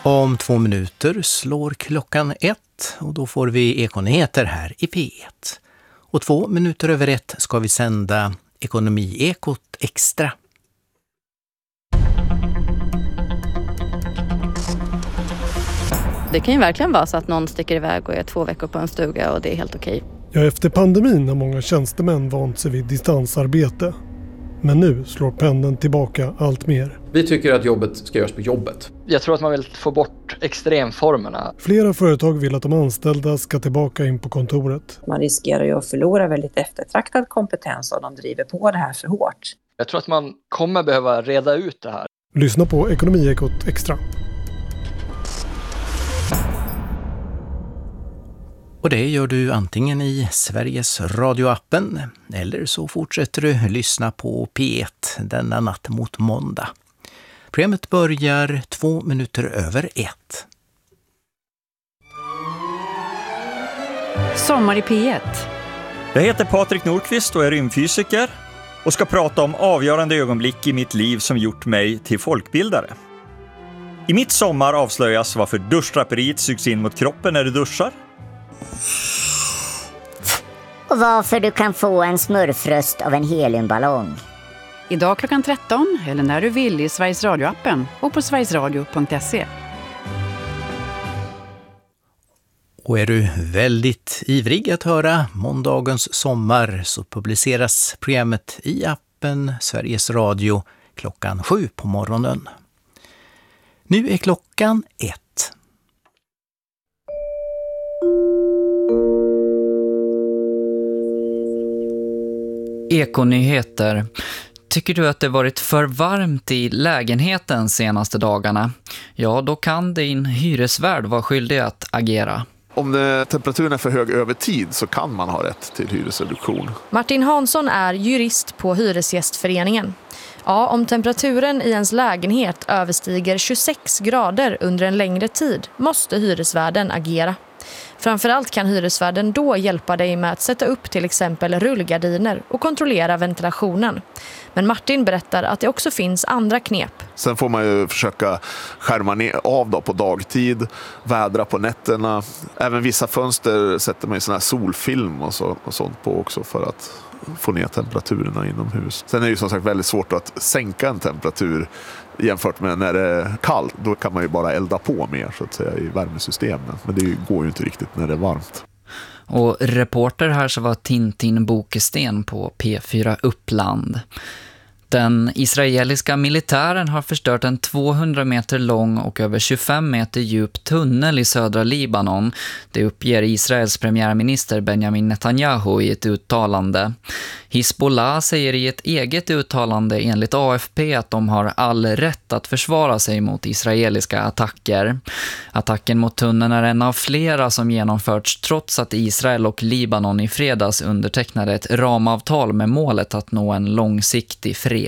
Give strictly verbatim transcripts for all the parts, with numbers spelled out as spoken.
Om två minuter slår klockan ett och då får vi Ekonyheter här i P ett. Och två minuter över ett ska vi sända Ekonomiekot extra. Det kan ju verkligen vara så att någon sticker iväg och är två veckor på en stuga och det är helt okej. Ja, efter pandemin har många tjänstemän vant sig vid distansarbete. Men nu slår pendeln tillbaka allt mer. Vi tycker att jobbet ska göras på jobbet. Jag tror att man vill få bort extremformerna. Flera företag vill att de anställda ska tillbaka in på kontoret. Man riskerar ju att förlora väldigt eftertraktad kompetens om de driver på det här för hårt. Jag tror att man kommer behöva reda ut det här. Lyssna på Ekonomiekot extra. Och det gör du antingen i Sveriges radioappen eller så fortsätter du lyssna på P ett denna natt mot måndag. Programmet börjar två minuter över ett. Sommar i P ett. Jag heter Patrik Nordqvist och är rymdfysiker och ska prata om avgörande ögonblick i mitt liv som gjort mig till folkbildare. I mitt sommar avslöjas varför duschdraperiet sugs in mot kroppen när du duschar. Och varför du kan få en smurfröst av en heliumballong. Idag klockan tretton eller när du vill i Sveriges radioappen och på sverigesradio punkt se. Och är du väldigt ivrig att höra måndagens sommar så publiceras programmet i appen Sveriges Radio klockan sju på morgonen. Nu är klockan ett. Ekonyheter. Tycker du att det varit för varmt i lägenheten senaste dagarna? Ja, då kan din hyresvärd vara skyldig att agera. Om det, temperaturen är för hög över tid så kan man ha rätt till hyresreduktion. Martin Hansson är jurist på Hyresgästföreningen. Ja, om temperaturen i ens lägenhet överstiger tjugosex grader under en längre tid måste hyresvärden agera. Framförallt kan hyresvärden då hjälpa dig med att sätta upp till exempel rullgardiner och kontrollera ventilationen. Men Martin berättar att det också finns andra knep. Sen får man ju försöka skärma ner av då på dagtid, vädra på nätterna. Även vissa fönster sätter man i sån här solfilm och, så, och sånt på också för att få ner temperaturerna inomhus. Sen är det ju som sagt väldigt svårt att sänka en temperatur jämfört med när det är kallt. Då kan man ju bara elda på mer så att säga i värmesystemen. Men det går ju inte riktigt när det är varmt. Och reporter här så var Tintin Bokesten på P fyra Uppland. Den israeliska militären har förstört en tvåhundra meter lång och över tjugofem meter djup tunnel i södra Libanon. Det uppger Israels premiärminister Benjamin Netanyahu i ett uttalande. Hizbollah säger i ett eget uttalande enligt A F P att de har all rätt att försvara sig mot israeliska attacker. Attacken mot tunneln är en av flera som genomförts trots att Israel och Libanon i fredags undertecknade ett ramavtal med målet att nå en långsiktig fred.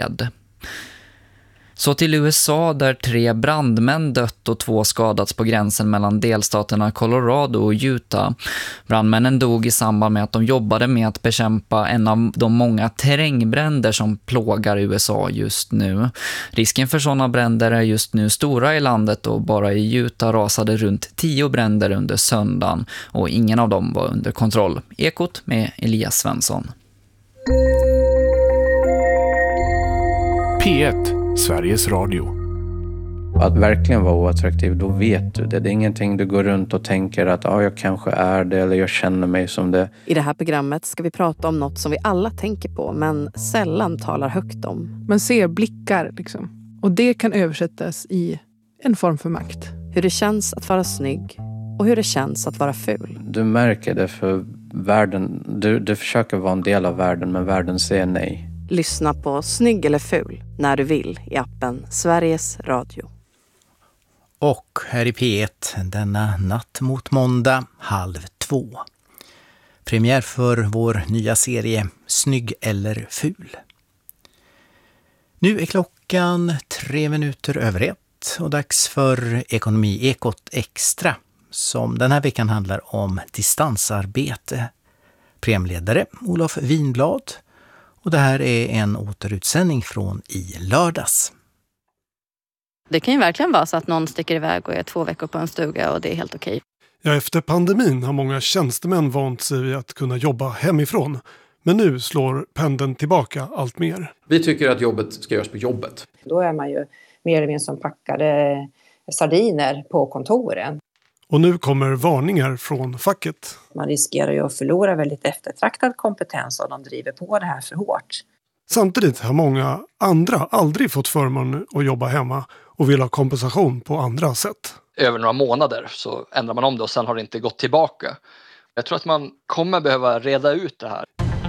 Så till U S A där tre brandmän dött och två skadats på gränsen mellan delstaterna Colorado och Utah. Brandmännen dog i samband med att de jobbade med att bekämpa en av de många terrängbränder som plågar U S A just nu. Risken för sådana bränder är just nu stora i landet och bara i Utah rasade runt tio bränder under söndagen och ingen av dem var under kontroll. Ekot med Elias Svensson. P ett, Sveriges Radio. Att verkligen vara oattraktiv, då vet du det. Det är ingenting du går runt och tänker att ah, jag kanske är det eller jag känner mig som det. I det här programmet ska vi prata om något som vi alla tänker på men sällan talar högt om. Man ser blickar liksom. Och det kan översättas i en form för makt. Hur det känns att vara snygg och hur det känns att vara ful. Du märker det för världen. Du, du försöker vara en del av världen men världen säger nej. Lyssna på Snygg eller ful när du vill i appen Sveriges Radio. Och här i P ett denna natt mot måndag halv två. Premiär för vår nya serie Snygg eller ful. Nu är klockan tre minuter över ett och dags för Ekonomiekot extra som den här veckan handlar om distansarbete. Programledare Olof Winblad. Och det här är en återutsändning från i lördags. Det kan ju verkligen vara så att någon sticker iväg och är två veckor på en stuga och det är helt okej. Ja, efter pandemin har många tjänstemän vant sig vid att kunna jobba hemifrån. Men nu slår pendeln tillbaka allt mer. Vi tycker att jobbet ska göras på jobbet. Då är man ju mer eller mindre som packade sardiner på kontoren. Och nu kommer varningar från facket. Man riskerar ju att förlora väldigt eftertraktad kompetens om de driver på det här för hårt. Samtidigt har många andra aldrig fått förmån att jobba hemma och vill ha kompensation på andra sätt. Över några månader så ändrar man om det och sen har det inte gått tillbaka. Jag tror att man kommer behöva reda ut det här.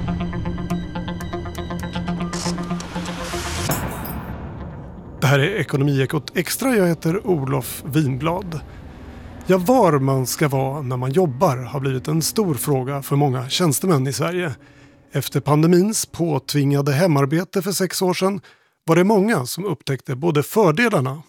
Det här är Ekonomiekot Extra. Jag heter Olof Winblad. Ja, var man ska vara när man jobbar har blivit en stor fråga för många tjänstemän i Sverige. Efter pandemins påtvingade hemarbete för sex år sedan var det många som upptäckte både fördelarna.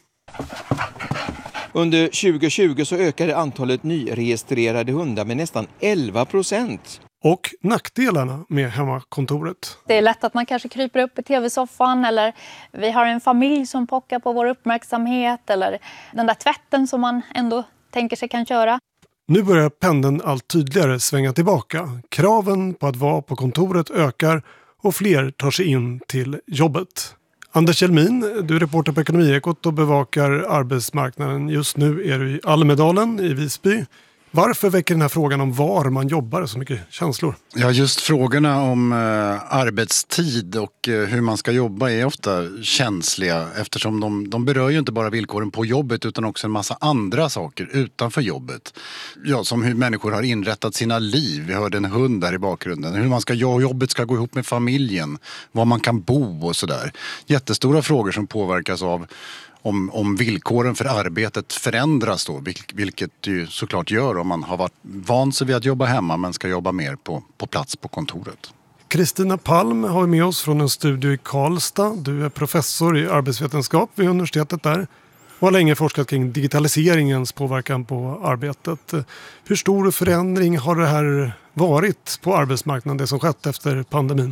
Under tjugo tjugo så ökade antalet nyregistrerade hundar med nästan elva procent. Och nackdelarna med hemmakontoret. Det är lätt att man kanske kryper upp i tv-soffan eller vi har en familj som pockar på vår uppmärksamhet eller den där tvätten som man ändå tänker sig kan köra. Nu börjar pendeln allt tydligare svänga tillbaka. Kraven på att vara på kontoret ökar och fler tar sig in till jobbet. Anders Kjellmin, du är reporter på Ekonomiekot och bevakar arbetsmarknaden. Just nu är du i Almedalen i Visby. Varför väcker den här frågan om var man jobbar så mycket känslor? Ja, just frågorna om eh, arbetstid och eh, hur man ska jobba är ofta känsliga eftersom de, de berör ju inte bara villkoren på jobbet utan också en massa andra saker utanför jobbet. Ja, som hur människor har inrättat sina liv. Vi hörde en hund där i bakgrunden. Hur man ska jobbet ska gå ihop med familjen, var man kan bo och sådär. Jättestora frågor som påverkas av Om, om villkoren för arbetet förändras då, vilket det ju såklart gör om man har varit van sig vid att jobba hemma men ska jobba mer på, på plats på kontoret. Kristina Palm har vi med oss från en studio i Karlstad. Du är professor i arbetsvetenskap vid universitetet där och har länge forskat kring digitaliseringens påverkan på arbetet. Hur stor förändring har det här varit på arbetsmarknaden, det som skett efter pandemin?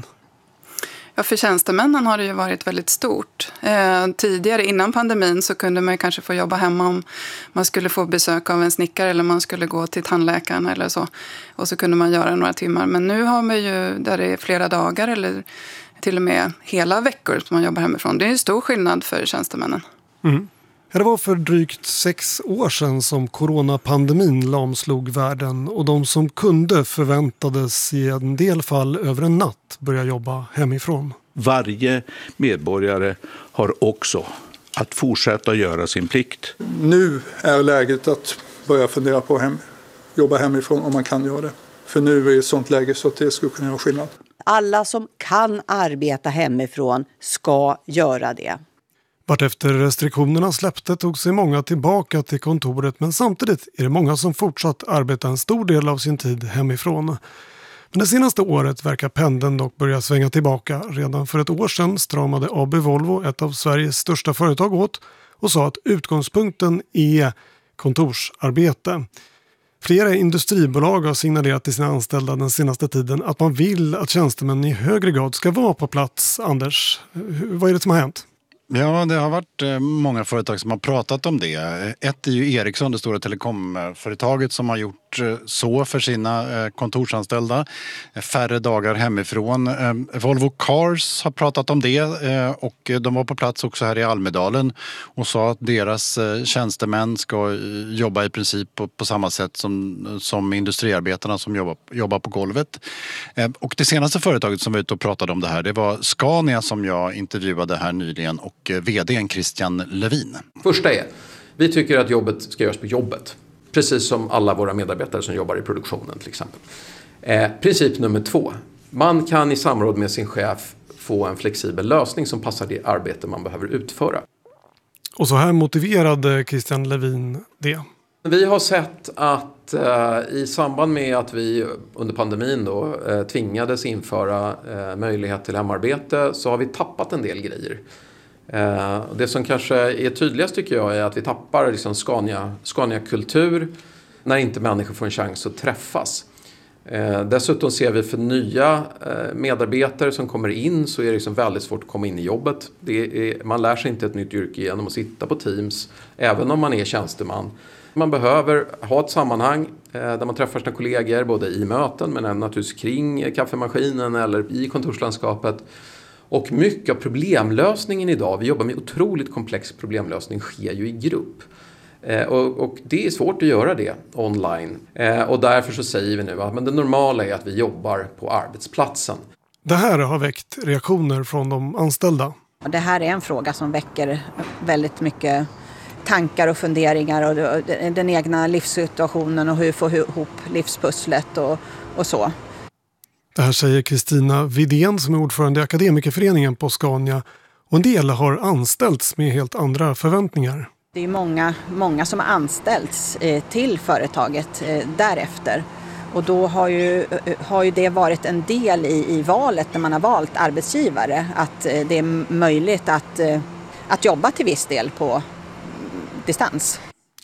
Ja, för tjänstemännen har det ju varit väldigt stort. Eh, tidigare innan pandemin så kunde man kanske få jobba hemma om man skulle få besök av en snickare eller man skulle gå till tandläkaren eller så. Och så kunde man göra några timmar. Men nu har man ju där det är flera dagar eller till och med hela veckor som man jobbar hemifrån. Det är en stor skillnad för tjänstemännen. Mm. Det var för drygt sex år sedan som coronapandemin lamslog världen och de som kunde förväntades i en del fall över en natt börja jobba hemifrån. Varje medborgare har också att fortsätta göra sin plikt. Nu är läget att börja fundera på hem, jobba hemifrån om man kan göra det. För nu är det ett sånt läge så att det skulle kunna göra skillnad. Alla som kan arbeta hemifrån ska göra det. Vart efter restriktionerna släppte tog sig många tillbaka till kontoret men samtidigt är det många som fortsatt arbeta en stor del av sin tid hemifrån. Men det senaste året verkar pendeln dock börja svänga tillbaka. Redan för ett år sedan stramade A B Volvo, ett av Sveriges största företag, åt och sa att utgångspunkten är kontorsarbete. Flera industribolag har signalerat till sina anställda den senaste tiden att man vill att tjänstemän i högre grad ska vara på plats. Anders, vad är det som har hänt? Ja, det har varit många företag som har pratat om det. Ett är ju Ericsson, det stora telekomföretaget som har gjort så för sina kontorsanställda. Färre dagar hemifrån. Volvo Cars har pratat om det och de var på plats också här i Almedalen och sa att deras tjänstemän ska jobba i princip på, på samma sätt som, som industriarbetarna som jobbar, jobbar på golvet. Och det senaste företaget som var ute och pratade om det här, det var Scania som jag intervjuade här nyligen och vdn Christian Levin. Första är, vi tycker att jobbet ska göras på jobbet. Precis som alla våra medarbetare som jobbar i produktionen till exempel. Eh, princip nummer två. Man kan i samråd med sin chef få en flexibel lösning som passar det arbete man behöver utföra. Och så här motiverade Christian Levin det. Vi har sett att eh, i samband med att vi under pandemin då, eh, tvingades införa eh, möjlighet till hemarbete så har vi tappat en del grejer. Eh, det som kanske är tydligast tycker jag är att vi tappar liksom Scania, Scania-kultur när inte människor får en chans att träffas. Eh, dessutom ser vi för nya eh, medarbetare som kommer in så är det liksom väldigt svårt att komma in i jobbet. Det är, man lär sig inte ett nytt yrke genom att sitta på Teams, även om man är tjänsteman. Man behöver ha ett sammanhang eh, där man träffar sina kollegor både i möten men även naturligtvis kring kaffemaskinen eller i kontorslandskapet. Och mycket av problemlösningen idag, vi jobbar med otroligt komplex problemlösning, sker ju i grupp. Eh, och, och det är svårt att göra det online. Eh, och därför så säger vi nu att men det normala är att vi jobbar på arbetsplatsen. Det här har väckt reaktioner från de anställda. Det här är en fråga som väcker väldigt mycket tankar och funderingar och den egna livssituationen och hur få ihop livspusslet och, och så. Det här säger Kristina Widén som är ordförande i Akademikerföreningen på Scania, och en del har anställts med helt andra förväntningar. Det är många, många som har anställts eh, till företaget eh, därefter, och då har ju, har ju det varit en del i, i valet när man har valt arbetsgivare, att eh, det är möjligt att, eh, att jobba till viss del på distans.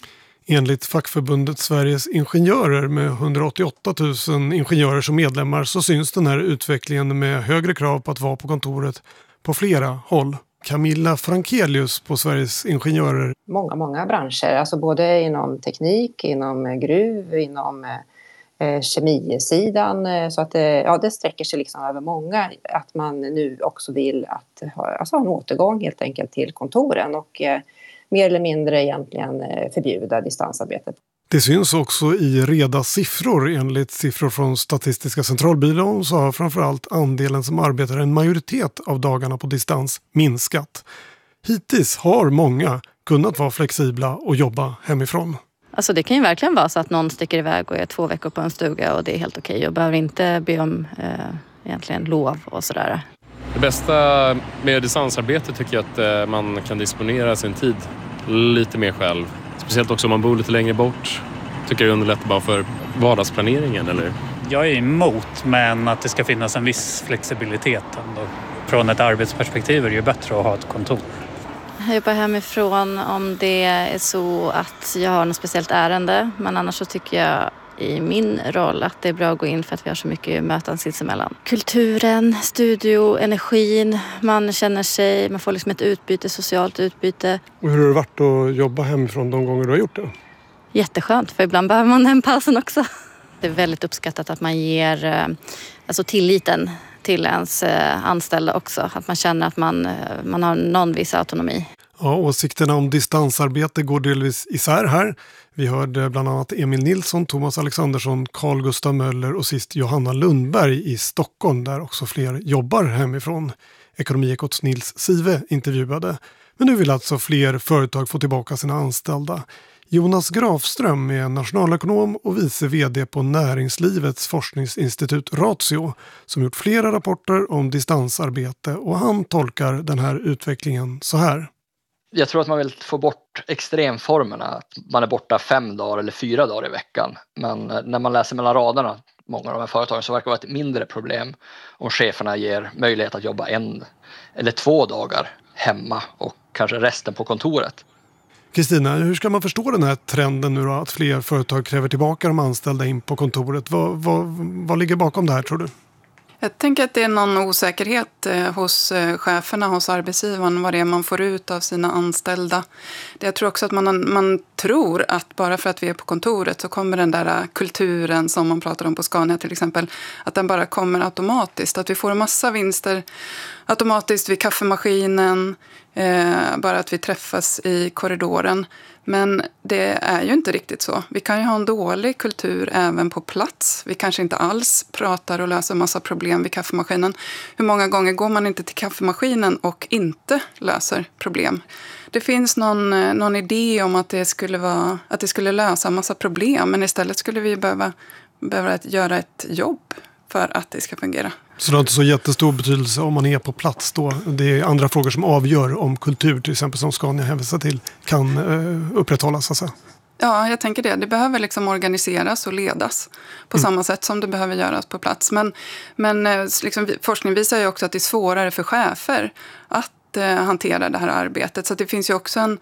Enligt fackförbundet Sveriges Ingenjörer med hundraåttioåtta tusen ingenjörer som medlemmar så syns den här utvecklingen med högre krav på att vara på kontoret på flera håll. Camilla Frankelius på Sveriges Ingenjörer. Många, många branscher, alltså både inom teknik, inom gruv, inom eh, kemisidan. Så att det, ja, det sträcker sig liksom över många. Att man nu också vill att ha alltså en återgång helt enkelt till kontoren och eh, mer eller mindre egentligen förbjuda distansarbetet. Det syns också i reda siffror. Enligt siffror från Statistiska centralbyrån så har framförallt andelen som arbetar en majoritet av dagarna på distans minskat. Hittills har många kunnat vara flexibla och jobba hemifrån. Alltså det kan ju verkligen vara så att någon sticker iväg och är två veckor på en stuga och det är helt okej och behöver inte be om eh, egentligen lov och sådär. Det bästa med distansarbete tycker jag att man kan disponera sin tid lite mer själv. Speciellt också om man bor lite längre bort. Tycker jag underlättar bara för vardagsplaneringen, eller? Jag är emot, men att det ska finnas en viss flexibilitet ändå. Från ett arbetsperspektiv är det ju bättre att ha ett kontor. Jag jobbar hemifrån om det är så att jag har något speciellt ärende. Men annars så tycker jag i min roll att det är bra att gå in för att vi har så mycket möten sinsemellan. Kulturen, studio, energin, man känner sig, man får liksom ett utbyte, socialt utbyte. Och hur har det varit att jobba hemifrån de gånger du har gjort det? Jätteskönt, för ibland behöver man den pausen också. Det är väldigt uppskattat att man ger alltså tilliten till ens anställda också. Att man känner att man, man har någon viss autonomi. Ja, åsikterna om distansarbete går delvis isär här. Vi hörde bland annat Emil Nilsson, Thomas Alexandersson, Carl Gustav Möller och sist Johanna Lundberg i Stockholm, där också fler jobbar hemifrån. Ekonomiekots Nils Sive intervjuade. Men nu vill alltså fler företag få tillbaka sina anställda. Jonas Grafström är nationalekonom och vice vd på Näringslivets forskningsinstitut Ratio som gjort flera rapporter om distansarbete, och han tolkar den här utvecklingen så här. Jag tror att man vill få bort extremformerna, att man är borta fem dagar eller fyra dagar i veckan. Men när man läser mellan raderna, många av de här företagen, så verkar det vara ett mindre problem om cheferna ger möjlighet att jobba en eller två dagar hemma och kanske resten på kontoret. Kristina, hur ska man förstå den här trenden nu då, att fler företag kräver tillbaka de anställda in på kontoret? Vad, vad, vad ligger bakom det här, tror du? Jag tänker att det är någon osäkerhet hos cheferna, hos arbetsgivaren, vad det är man får ut av sina anställda. Jag tror också att man, man tror att bara för att vi är på kontoret så kommer den där kulturen som man pratar om på Scania till exempel, att den bara kommer automatiskt. Att vi får en massa vinster automatiskt vid kaffemaskinen, eh, bara att vi träffas i korridoren. Men det är ju inte riktigt så. Vi kan ju ha en dålig kultur även på plats. Vi kanske inte alls pratar och löser massa problem vid kaffemaskinen. Hur många gånger går man inte till kaffemaskinen och inte löser problem? Det finns någon, någon idé om att det skulle vara, att det skulle lösa en massa problem. Men istället skulle vi behöva, behöva göra ett jobb för att det ska fungera. Så det har inte så jättestor betydelse om man är på plats då? Det är andra frågor som avgör om kultur, till exempel som Scania hänvisar till, kan uh, upprätthållas. Alltså. Ja, jag tänker det. Det behöver liksom organiseras och ledas på mm. samma sätt som det behöver göras på plats. Men, men liksom, forskning visar ju också att det är svårare för chefer att uh, hantera det här arbetet. Så det finns ju också en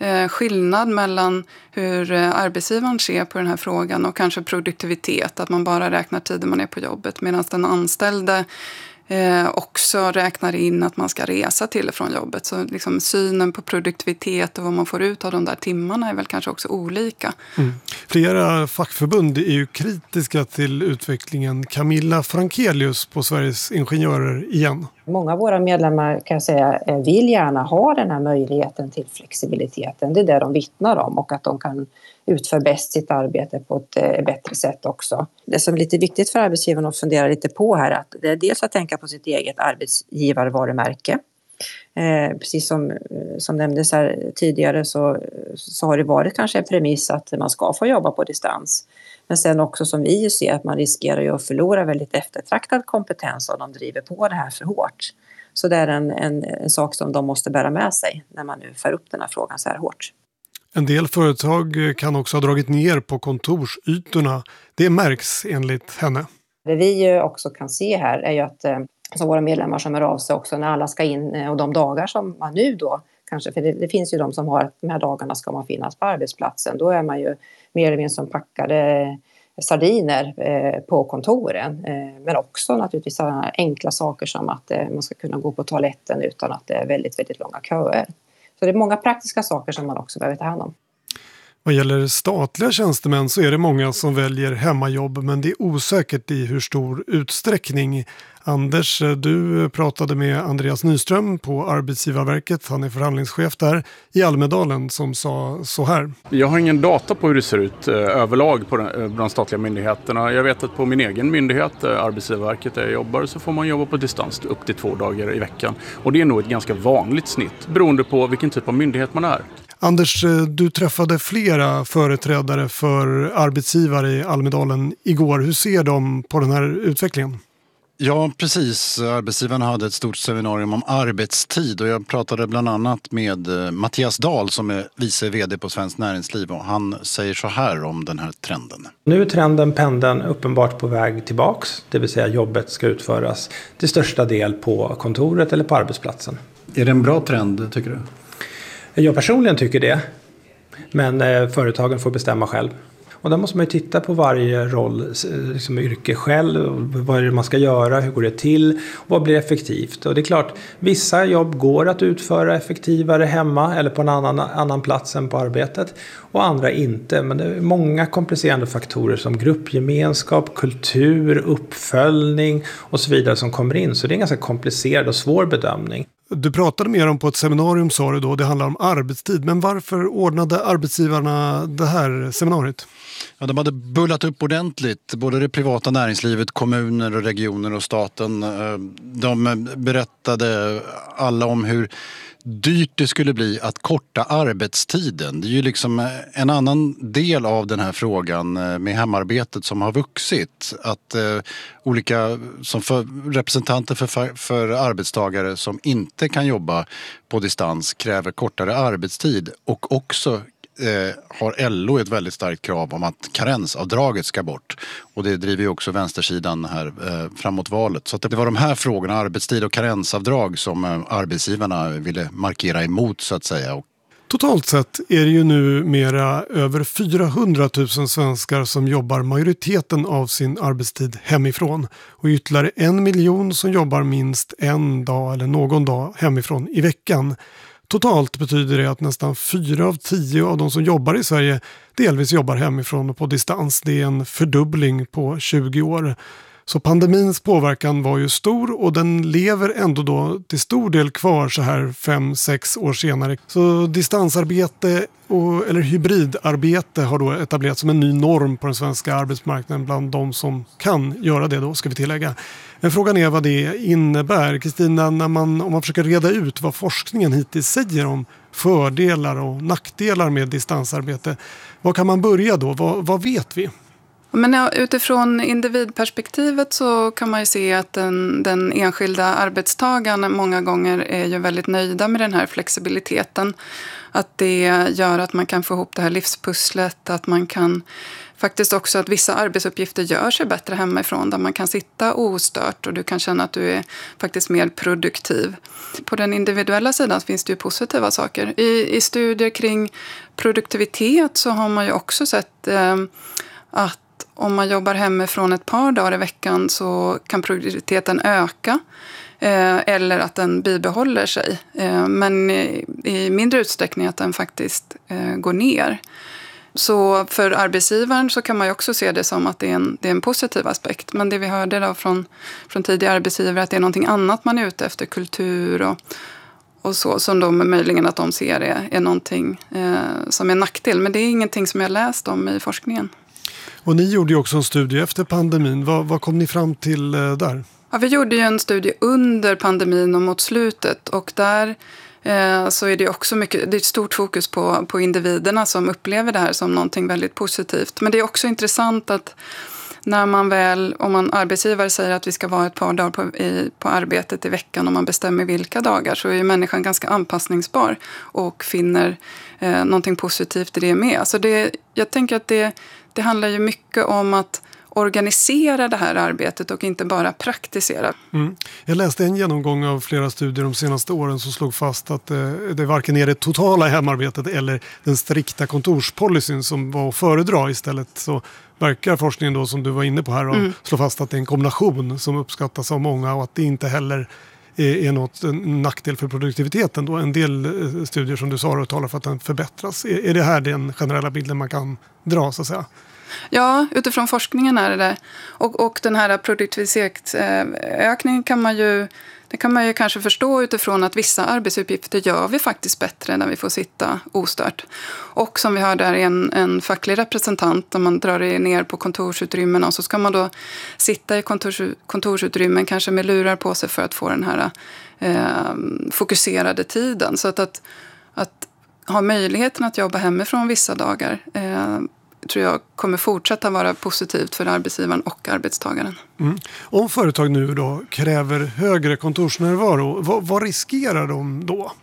eh, skillnad mellan hur eh, arbetsgivaren ser på den här frågan och kanske produktivitet, att man bara räknar tiden man är på jobbet, medan den anställde Eh, också räknar in att man ska resa till och från jobbet. Så liksom synen på produktivitet och vad man får ut av de där timmarna är väl kanske också olika. Mm. Flera fackförbund är ju kritiska till utvecklingen. Camilla Frankelius på Sveriges Ingenjörer igen. Många av våra medlemmar kan jag säga vill gärna ha den här möjligheten till flexibiliteten. Det är det de vittnar om, och att de kan utföra bäst sitt arbete på ett eh, bättre sätt också. Det som är lite viktigt för arbetsgivaren att fundera lite på här, att det är dels att tänka på sitt eget arbetsgivarvarumärke. Eh, precis som, som nämndes här tidigare så, så har det varit kanske en premiss att man ska få jobba på distans. Men sen också som vi ser att man riskerar ju att förlora väldigt eftertraktad kompetens om de driver på det här för hårt. Så det är en, en, en sak som de måste bära med sig när man nu för upp den här frågan så här hårt. En del företag kan också ha dragit ner på kontorsytorna. Det märks enligt henne. Det vi också kan se här är ju att så våra medlemmar som är av sig också när alla ska in, och de dagar som man nu då kanske, för det, det finns ju de som har att de här dagarna ska man finnas på arbetsplatsen. Då är man ju mer eller mindre som packade sardiner eh, på kontoren. Eh, men också naturligtvis sådana enkla saker som att eh, man ska kunna gå på toaletten utan att det är väldigt, väldigt långa köer. Så det är många praktiska saker som man också behöver ta hand om. Vad gäller statliga tjänstemän så är det många som väljer hemmajobb, men det är osäkert i hur stor utsträckning. Anders, du pratade med Andreas Nyström på Arbetsgivarverket, han är förhandlingschef där i Almedalen, som sa så här. Jag har ingen data på hur det ser ut eh, överlag på den, de statliga myndigheterna. Jag vet att på min egen myndighet, eh, Arbetsgivarverket där jag jobbar, så får man jobba på distans upp till två dagar i veckan. Och det är nog ett ganska vanligt snitt beroende på vilken typ av myndighet man är. Anders, du träffade flera företrädare för arbetsgivare i Almedalen igår. Hur ser de på den här utvecklingen? Ja, precis. Arbetsgivarna hade ett stort seminarium om arbetstid och jag pratade bland annat med Mattias Dahl som är vice vd på Svenskt Näringsliv, och han säger så här om den här trenden. Nu är trenden pendeln uppenbart på väg tillbaks, det vill säga jobbet ska utföras till största del på kontoret eller på arbetsplatsen. Är det en bra trend, tycker du? Jag personligen tycker det, men eh, företagen får bestämma själv. Och där måste man ju titta på varje roll, liksom yrke själv, vad är det man ska göra, hur går det till, vad blir effektivt. Och det är klart, vissa jobb går att utföra effektivare hemma eller på en annan, annan plats än på arbetet, och andra inte. Men det är många komplicerande faktorer som gruppgemenskap, kultur, uppföljning och så vidare som kommer in. Så det är en ganska komplicerad och svår bedömning. Du pratade mer om på ett seminarium, sa du då, det handlar om arbetstid. Men varför ordnade arbetsgivarna det här seminariet? Ja, de hade bullat upp ordentligt, både det privata näringslivet, kommuner och regioner och staten. De berättade alla om hur dyrt det skulle bli att korta arbetstiden. Det är ju liksom en annan del av den här frågan med hemarbetet som har vuxit. Att eh, olika som för, representanter för, för arbetstagare som inte kan jobba på distans kräver kortare arbetstid, och också Eh, har L O ett väldigt starkt krav om att karensavdraget ska bort. Och det driver ju också vänstersidan här eh, framåt valet. Så att det var de här frågorna, arbetstid och karensavdrag, som eh, arbetsgivarna ville markera emot, så att säga. Totalt sett är det ju nu mera över fyrahundratusen svenskar som jobbar majoriteten av sin arbetstid hemifrån. Och ytterligare en miljon som jobbar minst en dag eller någon dag hemifrån i veckan. Totalt betyder det att nästan fyra av tio av de som jobbar i Sverige delvis jobbar hemifrån och på distans. Det är en fördubbling på tjugo år. Så pandemins påverkan var ju stor, och den lever ändå då till stor del kvar så här fem, sex år senare. Så distansarbete och, eller hybridarbete har då etablerats som en ny norm på den svenska arbetsmarknaden bland de som kan göra det då, ska vi tillägga. Men frågan är vad det innebär. Kristina, när man, om man försöker reda ut vad forskningen hittills säger om fördelar och nackdelar med distansarbete, vad kan man börja då? Vad, vad vet vi? Men utifrån individperspektivet så kan man ju se att den, den enskilda arbetstagaren många gånger är ju väldigt nöjda med den här flexibiliteten. Att det gör att man kan få ihop det här livspusslet, att man kan faktiskt också att vissa arbetsuppgifter gör sig bättre hemifrån där man kan sitta ostört och du kan känna att du är faktiskt mer produktiv. På den individuella sidan finns det ju positiva saker. I, i studier kring produktivitet så har man ju också sett eh, att om man jobbar hemifrån ett par dagar i veckan så kan produktiviteten öka eh, eller att den bibehåller sig. Eh, men i, i mindre utsträckning att den faktiskt eh, går ner. Så för arbetsgivaren så kan man ju också se det som att det är en, det är en positiv aspekt. Men det vi hörde då från, från tidigare arbetsgivare att det är någonting annat man är ute efter, kultur och, och så. Som de möjligen att de ser är, är någonting eh, som är nackdel. Men det är ingenting som jag läst om i forskningen. Och ni gjorde ju också en studie efter pandemin. Vad, vad kom ni fram till eh, där? Ja, vi gjorde ju en studie under pandemin och mot slutet. Och där eh, så är det också mycket, det är ett stort fokus på, på individerna som upplever det här som någonting väldigt positivt. Men det är också intressant att när man väl, om man arbetsgivare säger att vi ska vara ett par dagar på, i, på arbetet i veckan och man bestämmer vilka dagar så är ju människan ganska anpassningsbar och finner eh, någonting positivt i det med. Så det, jag tänker att det Det handlar ju mycket om att organisera det här arbetet och inte bara praktisera. Mm. Jag läste en genomgång av flera studier de senaste åren som slog fast att eh, det varken är det totala hemarbetet eller den strikta kontorspolicyn som var att föredra. Istället så verkar forskningen då, som du var inne på här, och mm. slå fast att det är en kombination som uppskattas av många och att det inte heller är, är något en nackdel för produktiviteten. Då. En del eh, studier som du sa och talar för att den förbättras. Är, är det här den generella bilden man kan dra så att säga? Ja, utifrån forskningen är det det. Och, och den här produktivitetsökningen kan man ju, det kan man ju kanske förstå utifrån att vissa arbetsuppgifter gör vi faktiskt bättre när vi får sitta ostört. Och som vi hörde här är en, en facklig representant, där man drar ner på kontorsutrymmen och så ska man då sitta i kontors, kontorsutrymmen kanske med lurar på sig för att få den här eh, fokuserade tiden. Så att, att, att ha möjligheten att jobba hemifrån vissa dagar eh, tror jag kommer fortsätta vara positivt för arbetsgivaren och arbetstagaren. Mm. Om företag nu då kräver högre kontorsnärvaro, vad, vad riskerar de då?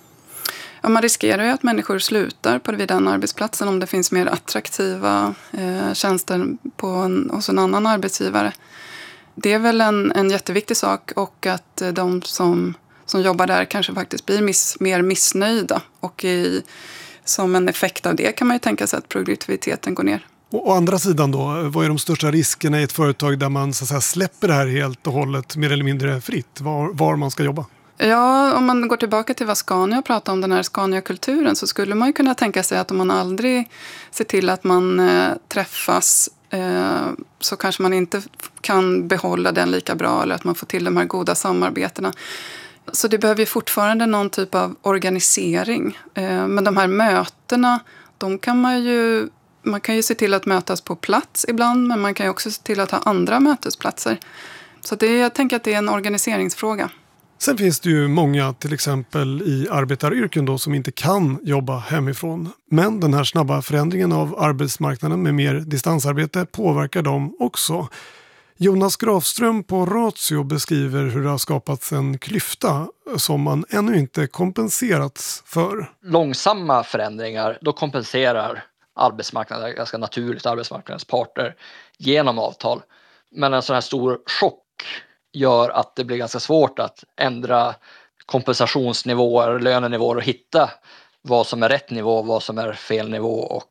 Ja, man riskerar ju att människor slutar på vid den arbetsplatsen om det finns mer attraktiva eh, tjänster på en, hos en annan arbetsgivare. Det är väl en, en jätteviktig sak och att de som, som jobbar där kanske faktiskt blir miss, mer missnöjda och i som en effekt av det kan man ju tänka sig att produktiviteten går ner. Och å andra sidan då, vad är de största riskerna i ett företag där man så att säga, släpper det här helt och hållet mer eller mindre fritt, var, var man ska jobba? Ja, om man går tillbaka till vad Scania pratade om, den här Scania-kulturen, så skulle man ju kunna tänka sig att om man aldrig ser till att man eh, träffas eh, så kanske man inte kan behålla den lika bra eller att man får till de här goda samarbetena. Så det behöver ju fortfarande någon typ av organisering. Eh, men de här mötena, de kan man ju, man kan ju se till att mötas på plats ibland, men man kan ju också se till att ha andra mötesplatser. Så det, jag tänker att det är en organiseringsfråga. Sen finns det ju många, till exempel i arbetaryrken då, som inte kan jobba hemifrån. Men den här snabba förändringen av arbetsmarknaden med mer distansarbete påverkar dem också. Jonas Grafström på Ratio beskriver hur det har skapats en klyfta som man ännu inte kompenserats för. Långsamma förändringar, då kompenserar arbetsmarknaden, ganska naturligt arbetsmarknadens parter genom avtal. Men en sån här stor chock gör att det blir ganska svårt att ändra kompensationsnivåer, lönenivåer och hitta vad som är rätt nivå och vad som är fel nivå, och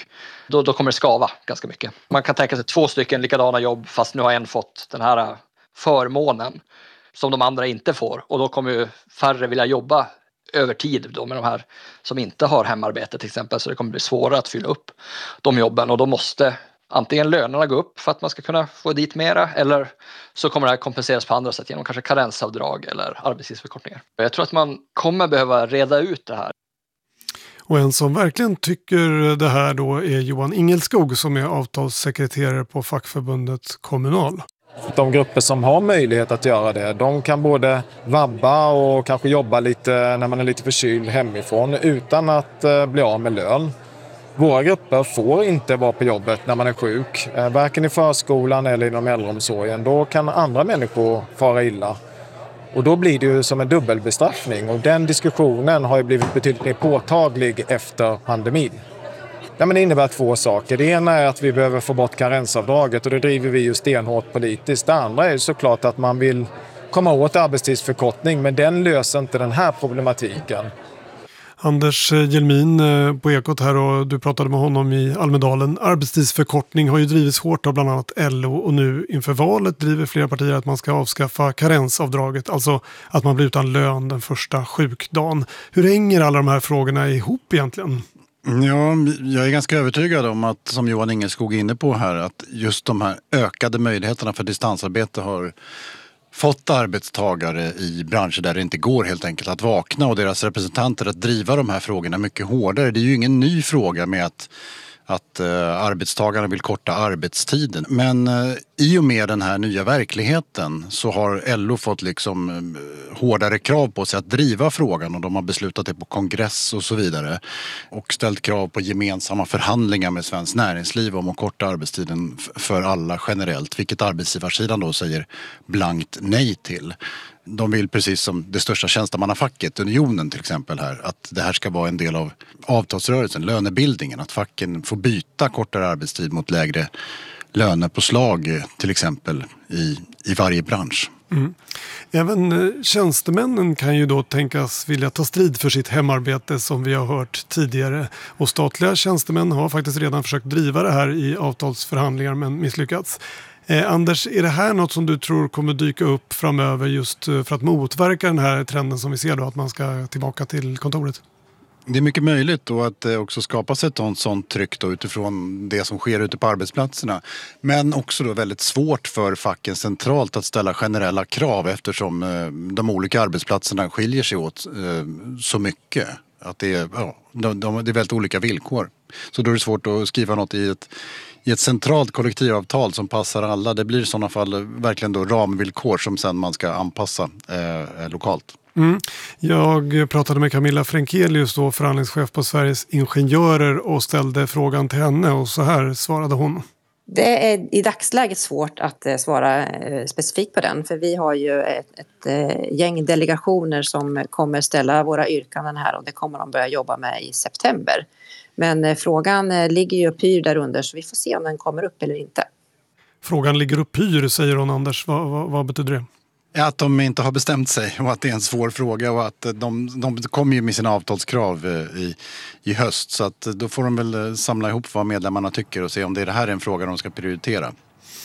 då, då kommer det skava ganska mycket. Man kan tänka sig två stycken likadana jobb fast nu har en fått den här förmånen som de andra inte får, och då kommer ju färre vilja jobba över tid då med de här som inte har hemarbete till exempel, så det kommer bli svårare att fylla upp de jobben, och då måste antingen lönerna gå upp för att man ska kunna få dit mera, eller så kommer det här kompenseras på andra sätt genom kanske karensavdrag eller arbetstidsförkortningar. Jag tror att man kommer behöva reda ut det här. Och en som verkligen tycker det här då är Johan Ingelskog som är avtalssekreterare på fackförbundet Kommunal. De grupper som har möjlighet att göra det, de kan både vabba och kanske jobba lite när man är lite förkyld hemifrån utan att bli av med lön. Våra grupper får inte vara på jobbet när man är sjuk, varken i förskolan eller inom äldreomsorgen. Då kan andra människor fara illa. Och då blir det ju som en dubbelbestraffning, och den diskussionen har ju blivit betydligt mer påtaglig efter pandemin. Ja, men det innebär två saker. Det ena är att vi behöver få bort karensavdraget, och det driver vi ju stenhårt politiskt. Det andra är såklart att man vill komma åt arbetstidsförkortning, men den löser inte den här problematiken. Anders Hjelmin på Ekot här, och du pratade med honom i Almedalen. Arbetstidsförkortning har ju drivits hårt av bland annat L O, och nu inför valet driver flera partier att man ska avskaffa karensavdraget, alltså att man blir utan lön den första sjukdagen. Hur hänger alla de här frågorna ihop egentligen? Ja, jag är ganska övertygad om att, som Johan Ingeskog är inne på här, att just de här ökade möjligheterna för distansarbete har fått arbetstagare i branscher där det inte går helt enkelt att vakna, och deras representanter att driva de här frågorna mycket hårdare. Det är ju ingen ny fråga med att, att uh, arbetstagarna vill korta arbetstiden. Men uh, i och med den här nya verkligheten så har L O fått liksom uh, hårdare krav på sig att driva frågan, och de har beslutat det på kongress och så vidare. Och ställt krav på gemensamma förhandlingar med Svenskt Näringsliv om att korta arbetstiden f- för alla generellt, vilket arbetsgivarsidan då säger blankt nej till. De vill, precis som det största tjänstemannafacket, Unionen till exempel här, att det här ska vara en del av avtalsrörelsen, lönebildningen, att facken får byta kortare arbetstid mot lägre lönepåslag till exempel i, i varje bransch. Mm. Även tjänstemännen kan ju då tänkas vilja ta strid för sitt hemarbete, som vi har hört tidigare. Och statliga tjänstemän har faktiskt redan försökt driva det här i avtalsförhandlingar men misslyckats. Eh, Anders, är det här något som du tror kommer dyka upp framöver just för att motverka den här trenden som vi ser då, att man ska tillbaka till kontoret? Det är mycket möjligt då att det också skapas ett sånt, sånt tryck då utifrån det som sker ute på arbetsplatserna. Men också då väldigt svårt för facken centralt att ställa generella krav, eftersom eh, de olika arbetsplatserna skiljer sig åt eh, så mycket. Att det är, ja, de, de, det är väldigt olika villkor. Så då är det svårt att skriva något i ett, i ett centralt kollektivavtal som passar alla. Det blir i sådana fall verkligen då ramvillkor som sen man ska anpassa eh, lokalt. Mm. Jag pratade med Camilla Frenkelius, då förhandlingschef på Sveriges Ingenjörer, och ställde frågan till henne, och så här svarade hon. Det är i dagsläget svårt att eh, svara eh, specifikt på den, för vi har ju ett, ett eh, gäng delegationer som kommer ställa våra yrkanden här, och det kommer de börja jobba med i september. Men eh, frågan eh, ligger ju och pyr där under, så vi får se om den kommer upp eller inte. Frågan ligger och pyr, säger hon. Anders. Vad, vad, vad betyder det? Att de inte har bestämt sig, och att det är en svår fråga, och att de, de kommer ju med sina avtalskrav i, i höst, så att då får de väl samla ihop vad medlemmarna tycker och se om det, är det här är en fråga de ska prioritera.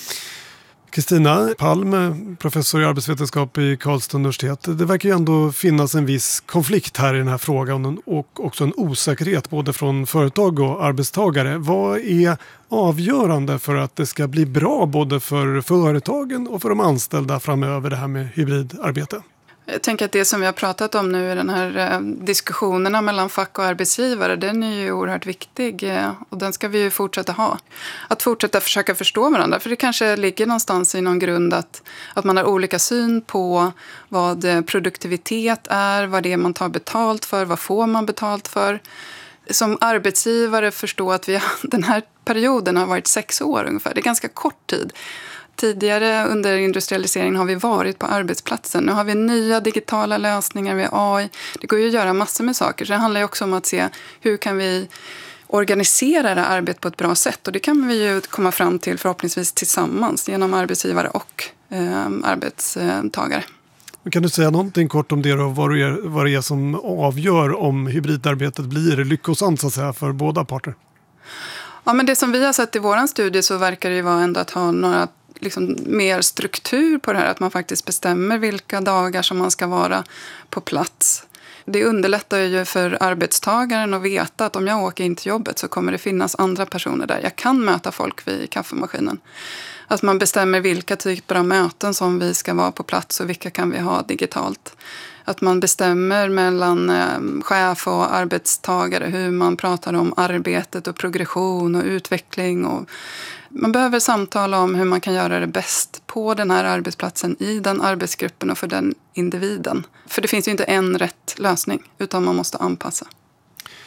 Kristina Palm, professor i arbetsvetenskap i Karlstad universitet. Det verkar ju ändå finnas en viss konflikt här i den här frågan, och också en osäkerhet både från företag och arbetstagare. Vad är avgörande för att det ska bli bra både för företagen och för de anställda framöver, det här med hybridarbete? Jag tänker att det som vi har pratat om nu i den här diskussionerna mellan fack och arbetsgivare, den är ju oerhört viktig, och den ska vi ju fortsätta ha. Att fortsätta försöka förstå varandra, för det kanske ligger någonstans i någon grund att, att man har olika syn på vad produktivitet är, vad det är man tar betalt för, vad får man betalt för. Som arbetsgivare förstå att vi, den här perioden har varit sex år ungefär, det är ganska kort tid. Tidigare under industrialiseringen har vi varit på arbetsplatsen. Nu har vi nya digitala lösningar med A I. Det går ju att göra massor med saker. Så det handlar ju också om att se hur kan vi organisera det här arbetet på ett bra sätt. Och det kan vi ju komma fram till förhoppningsvis tillsammans genom arbetsgivare och eh, arbetstagare. Kan du säga någonting kort om det och vad det är, vad det är som avgör om hybridarbetet blir lyckosamt så att säga för båda parter? Ja, men det som vi har sett i våran studie så verkar det ju vara ändå att ha några liksom mer struktur på det här, att man faktiskt bestämmer vilka dagar som man ska vara på plats. Det underlättar ju för arbetstagaren att veta att om jag åker in till jobbet så kommer det finnas andra personer där. Jag kan möta folk vid kaffemaskinen. Att man bestämmer vilka typer av möten som vi ska vara på plats och vilka kan vi ha digitalt. Att man bestämmer mellan eh, chef och arbetstagare hur man pratar om arbetet och progression och utveckling. Och man behöver samtala om hur man kan göra det bäst på den här arbetsplatsen, i den arbetsgruppen och för den individen. För det finns ju inte en rätt lösning, utan man måste anpassa.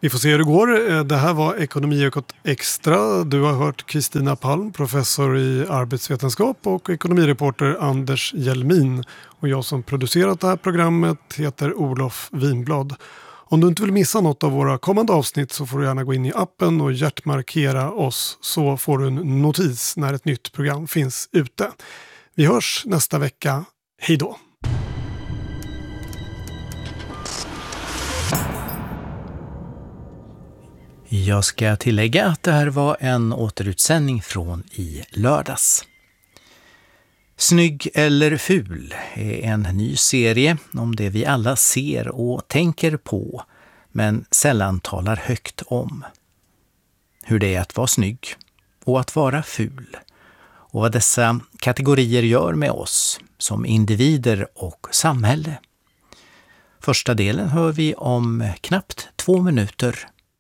Vi får se hur det går. Det här var Ekonomiekot Extra. Du har hört Kristina Palm, professor i arbetsvetenskap, och ekonomireporter Anders Hjelmin. Och jag som producerat det här programmet heter Olof Winblad. Om du inte vill missa något av våra kommande avsnitt så får du gärna gå in i appen och hjärtmarkera oss, så får du en notis när ett nytt program finns ute. Vi hörs nästa vecka. Hej då! Jag ska tillägga att det här var en återutsändning från i lördags. Snygg eller ful är en ny serie om det vi alla ser och tänker på, men sällan talar högt om. Hur det är att vara snygg och att vara ful, och vad dessa kategorier gör med oss som individer och samhälle. Första delen hör vi om knappt två minuter.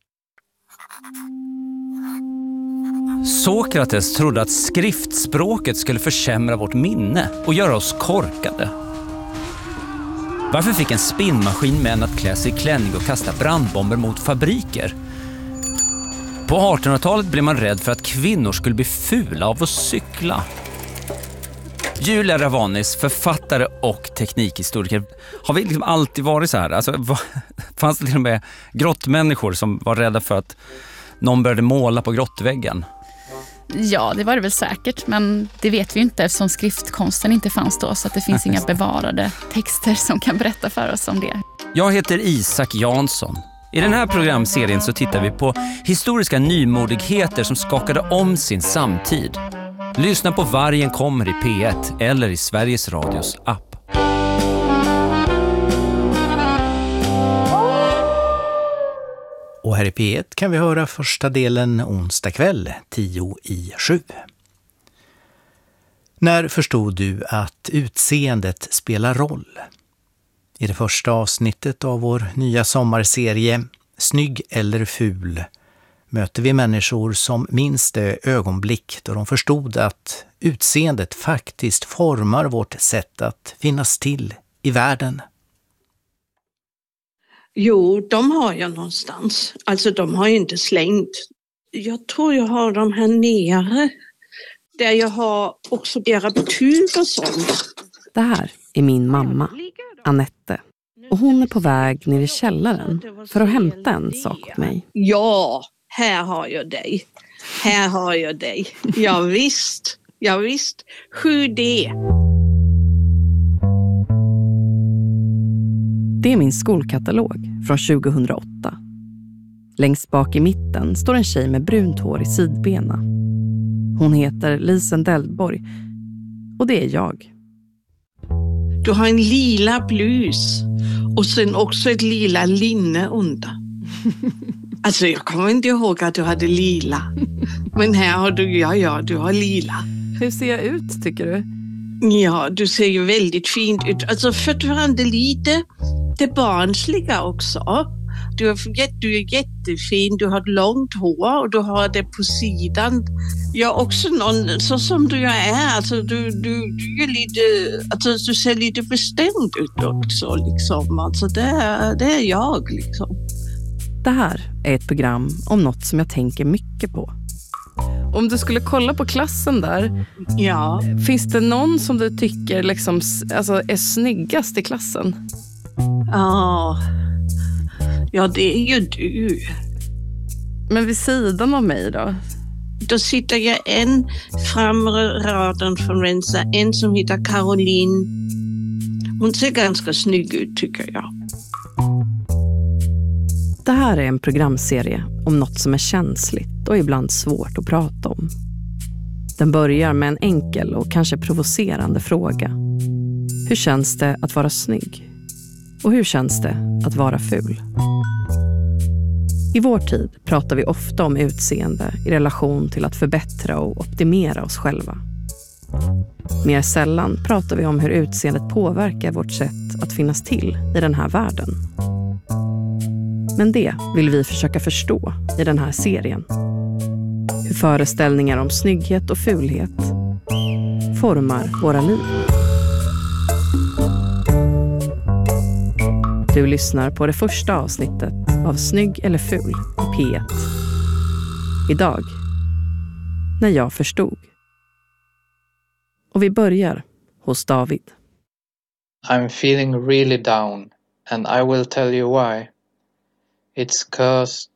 Sokrates trodde att skriftspråket skulle försämra vårt minne och göra oss korkade. Varför fick en spinnmaskin män att klä sig i klänning och kasta brandbomber mot fabriker? På artonhundratalet blev man rädd för att kvinnor skulle bli fula av att cykla. Julia Ravanis, författare och teknikhistoriker. Har vi liksom alltid varit så här? Alltså, fanns det till och med grottmänniskor som var rädda för att någon började måla på grottväggen? Ja, det var det väl säkert, men det vet vi inte eftersom skriftkonsten inte fanns då, så att det finns inga bevarade texter som kan berätta för oss om det. Jag heter Isak Jansson. I den här programserien så tittar vi på historiska nymodigheter som skakade om sin samtid. Lyssna på Vargen kommer i P ett eller i Sveriges Radios app. Och här i P ett kan vi höra första delen onsdag kväll, tio i sju. När förstod du att utseendet spelar roll? I det första avsnittet av vår nya sommarserie Snygg eller ful möter vi människor som minns det ögonblick då de förstod att utseendet faktiskt formar vårt sätt att finnas till i världen. Jo, de har jag någonstans. Alltså de har ju inte slängt. Jag tror jag har dem här nere. Där jag har också era betyg och sånt. Det här är min mamma, Annette. Och hon är på väg ner i källaren för att hämta en sak åt mig. Ja, här har jag dig. Här har jag dig. Ja visst, ja visst. sju D. Det är min skolkatalog från tjugohundraåtta. Längst bak i mitten står en tjej med brunt hår i sidbena. Hon heter Lisen Deldborg och det är jag. Du har en lila blus och sen också ett lila linne under. Alltså jag kommer inte ihåg att du hade lila. Men här har du, ja ja, du har lila. Hur ser jag ut tycker du? Ja, du ser ju väldigt fint ut. Alltså fortfarande lite det barnsliga också. Du är, du är jättefin, du har ett långt hår och du har det på sidan. Jag är också någon, så som du är, alltså du, du, du är lite, alltså du ser lite bestämd ut också liksom. Alltså det är, det är jag liksom. Det här är ett program om något som jag tänker mycket på. Om du skulle kolla på klassen där, ja. Finns det någon som du tycker liksom, alltså, är snyggast i klassen? Ja, ja det är ju du. Men vid sidan av mig då? Då sitter jag en framre raden från vänster, en som heter Caroline. Hon ser ganska snygg ut tycker jag. Det här är en programserie om något som är känsligt och ibland svårt att prata om. Den börjar med en enkel och kanske provocerande fråga. Hur känns det att vara snygg? Och hur känns det att vara ful? I vår tid pratar vi ofta om utseende i relation till att förbättra och optimera oss själva. Mer sällan pratar vi om hur utseendet påverkar vårt sätt att finnas till i den här världen. Men det vill vi försöka förstå i den här serien. Hur föreställningar om snygghet och fulhet formar våra liv. Du lyssnar på det första avsnittet av Snygg eller ful i P ett. Idag, när jag förstod. Och vi börjar hos David. I'm feeling really down, and I will tell you why. It's 'cause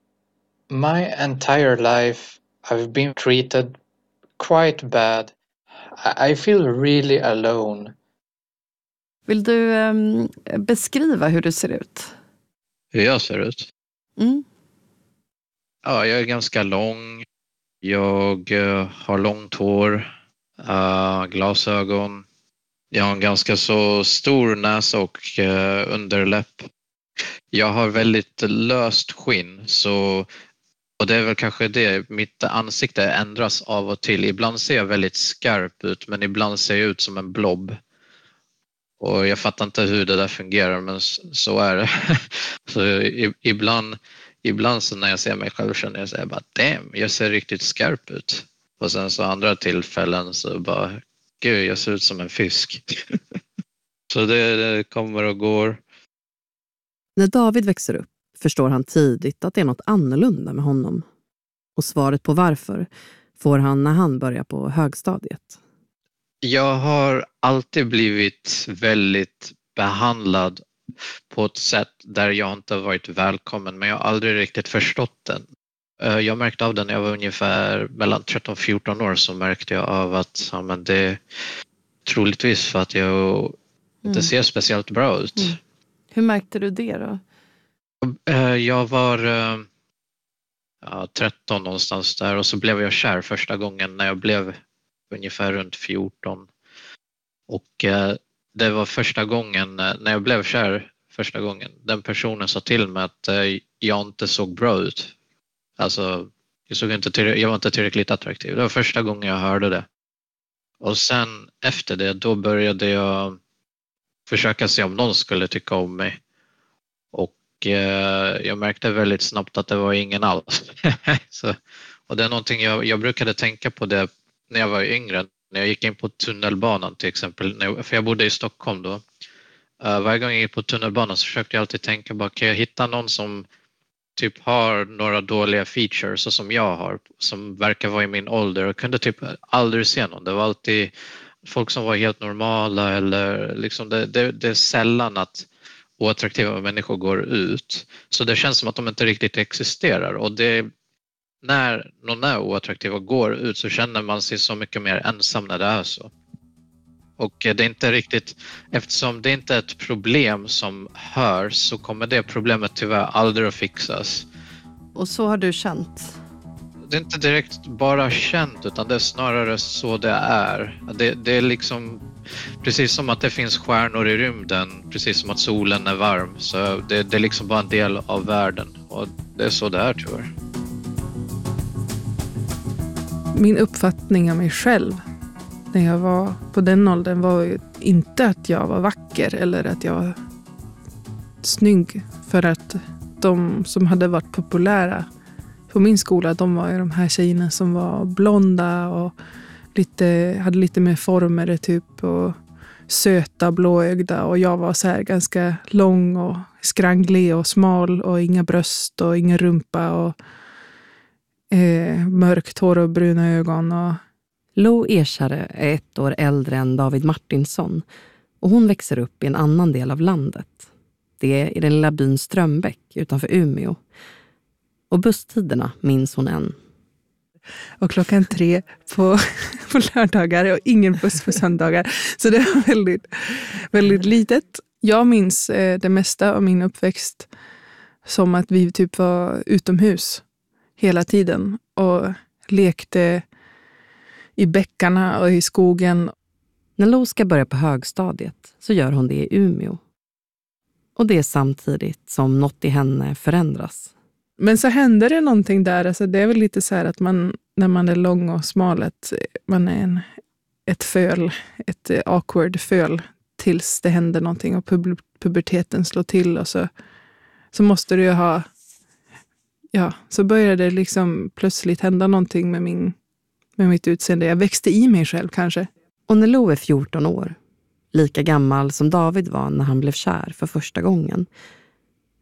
my entire life I've been treated quite bad. I, I feel really alone. Vill du um, beskriva hur du ser ut? Hur jag ser ut? Mm. Ja, jag är ganska lång. Jag uh, har långt hår, uh, glasögon. Jag har en ganska så stor näsa och uh, underläpp. Jag har väldigt löst skinn, så, och det är väl kanske det. Mitt ansikte ändras av och till. Ibland ser jag väldigt skarp ut, men ibland ser jag ut som en blob. Och jag fattar inte hur det där fungerar, men så är det. Så ibland, ibland så när jag ser mig själv känner jag så bara, damn, jag ser riktigt skarp ut. Och sen så andra tillfällen så bara, gud, jag ser ut som en fisk. Så det, det kommer och går. När David växer upp förstår han tidigt att det är något annorlunda med honom. Och svaret på varför får han när han börjar på högstadiet. Jag har alltid blivit väldigt behandlad på ett sätt där jag inte varit välkommen, men jag har aldrig riktigt förstått den. Jag märkte av den när jag var ungefär mellan tretton fjorton år, så märkte jag av att ja, men det är troligtvis för att jag mm. inte ser speciellt bra ut. Mm. Hur märkte du det då? Jag var ja, tretton någonstans där, och så blev jag kär första gången när jag blev ungefär runt fjorton. Och eh, det var första gången eh, när jag blev kär första gången. Den personen sa till mig att eh, jag inte såg bra ut. Alltså, jag, såg inte till, jag var inte tillräckligt attraktiv. Det var första gången jag hörde det. Och sen efter det, då började jag försöka se om någon skulle tycka om mig. Och eh, jag märkte väldigt snabbt att det var ingen alls. Så, och det är någonting jag, jag brukade tänka på det när jag var yngre, när jag gick in på tunnelbanan till exempel, för jag bodde i Stockholm då. Uh, varje gång jag gick på tunnelbanan så försökte jag alltid tänka, bara, kan jag hitta någon som typ har några dåliga features så som jag har, som verkar vara i min ålder, och kunde typ aldrig se någon. Det var alltid folk som var helt normala, eller liksom det, det, det är sällan att oattraktiva människor går ut. Så det känns som att de inte riktigt existerar, och det när någon är oattraktiv och går ut så känner man sig så mycket mer ensam när det är så. Och det är inte riktigt, eftersom det inte är ett problem som hörs, så kommer det problemet tyvärr aldrig att fixas. Och så har du känt? Det är inte direkt bara känt, utan det är snarare så det är. Det, det är liksom precis som att det finns stjärnor i rymden, precis som att solen är varm. Så det, det är liksom bara en del av världen, och det är så det är tyvärr. Min uppfattning av mig själv när jag var på den åldern var ju inte att jag var vacker eller att jag var snygg. För att de som hade varit populära på min skola, de var ju de här tjejerna som var blonda och lite, hade lite mer former typ, och söta, blåögda. Och jag var så här ganska lång och skranglig och smal och inga bröst och ingen rumpa och Eh, mörkt hår och bruna ögon. Och... Lo Erkärre är ett år äldre än David Martinsson, och hon växer upp i en annan del av landet. Det är i den lilla byn Strömbäck utanför Umeå. Och busstiderna minns hon än. Och klockan tre på, på lördagar och ingen buss på söndagar. Så det var väldigt, väldigt litet. Jag minns eh, det mesta av min uppväxt som att vi typ var utomhus hela tiden och lekte i bäckarna och i skogen. När Lo ska börja på högstadiet så gör hon det i Umeå. Och det är samtidigt som något i henne förändras. Men så händer det någonting där. Alltså det är väl lite så här att man, när man är lång och smal, att man är en, ett föl, ett awkward föl tills det händer någonting och pub- puberteten slår till, och så, så måste du ju ha, ja, så började det liksom plötsligt hända någonting med, min, med mitt utseende. Jag växte i mig själv kanske. Och när Lo är fjorton år, lika gammal som David var när han blev kär för första gången,